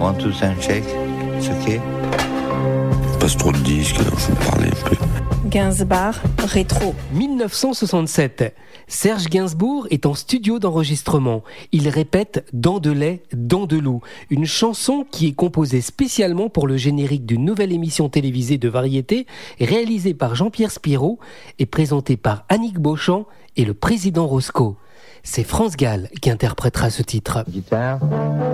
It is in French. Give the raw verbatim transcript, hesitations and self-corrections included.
One, two, sound check. It's okay. Passe trop de disques, alors je vais parler un peu. Gainsbourg, rétro. dix-neuf cent soixante-sept. Serge Gainsbourg est en studio d'enregistrement. Il répète « Dans de lait, dans de loup », une chanson qui est composée spécialement pour le générique d'une nouvelle émission télévisée de variété réalisée par Jean-Pierre Spiraud et présentée par Annick Beauchamp et le président Roscoe. C'est France Gall qui interprétera ce titre. Guitare.